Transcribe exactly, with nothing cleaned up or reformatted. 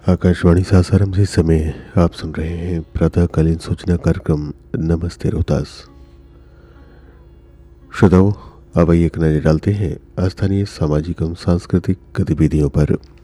आकाशवाणी सासाराम से समय आप सुन रहे हैं प्रातःकालीन सूचना कार्यक्रम नमस्ते रोहतास। श्रोताओं, अब आइए एक नजर डालते हैं स्थानीय सामाजिक एवं सांस्कृतिक गतिविधियों पर।